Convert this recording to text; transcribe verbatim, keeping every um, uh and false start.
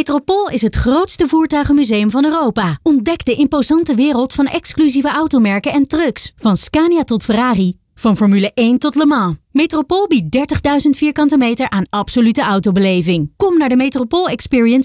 Metropool is het grootste voertuigenmuseum van Europa. Ontdek de imposante wereld van exclusieve automerken en trucks. Van Scania tot Ferrari. Van Formule één tot Le Mans. Metropool biedt dertigduizend vierkante meter aan absolute autobeleving. Kom naar de Metropool Experience